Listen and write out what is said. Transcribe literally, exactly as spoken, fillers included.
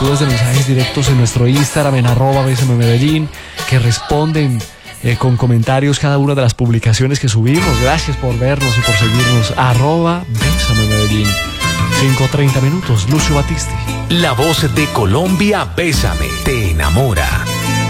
solicitudes de mensajes directos en nuestro Instagram en arroba Bésame Medellín, que responden eh, con comentarios cada una de las publicaciones que subimos. Gracias por vernos y por seguirnos. Arroba Bésame Medellín. cinco treinta minutos, Lucio Batiste. La voz de Colombia, Bésame, te enamora.